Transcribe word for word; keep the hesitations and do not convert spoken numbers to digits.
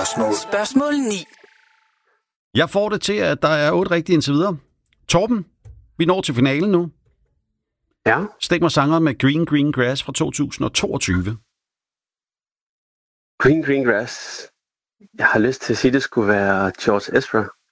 Spørgsmål. Spørgsmål ni. Jeg får det til, at der er otte rigtige indtil videre. Torben, vi når til finalen nu. Ja. Stik mig sangeren med Green Green Grass fra to tusind og toogtyve. Green Green Grass. Jeg har lyst til at sige, at det skulle være George Ezra.